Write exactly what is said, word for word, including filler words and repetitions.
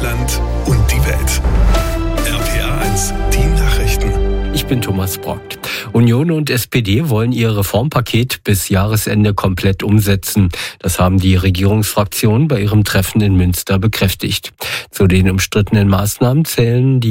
Deutschland und die Welt. R P R eins, die Nachrichten. Ich bin Thomas Brockt. Union und S P D wollen ihr Reformpaket bis Jahresende komplett umsetzen. Das haben die Regierungsfraktionen bei ihrem Treffen in Münster bekräftigt. Zu den umstrittenen Maßnahmen zählen die